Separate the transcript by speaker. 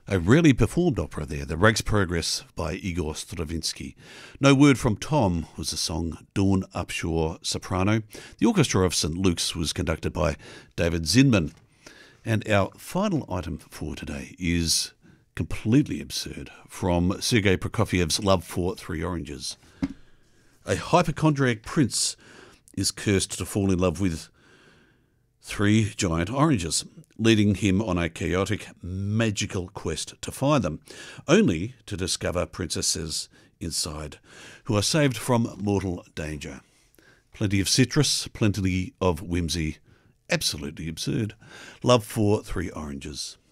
Speaker 1: A rarely performed opera there, The Rake's Progress by Igor Stravinsky. No Word from Tom was the song Dawn Upshaw soprano. The Orchestra of St Luke's was conducted by David Zinman. And our final item for today is completely absurd, from Sergei Prokofiev's Love for Three Oranges. A hypochondriac prince is cursed to fall in love with three giant oranges, leading him on a chaotic, magical quest to find them, only to discover princesses inside who are saved from mortal danger. Plenty of citrus, plenty of whimsy, absolutely absurd. Love for Three Oranges.